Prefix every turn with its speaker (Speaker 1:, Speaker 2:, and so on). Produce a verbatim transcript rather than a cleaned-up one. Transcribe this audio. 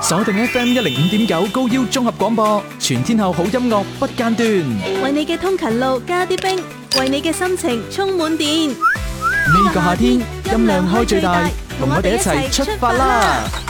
Speaker 1: 鎖定 F M 一零五點九高腰綜合廣播，全天候好音樂不間斷，
Speaker 2: 為你嘅通勤路加啲冰，為你嘅心情充滿電。
Speaker 1: 呢個夏天音量開最大，同我哋一齊出發啦！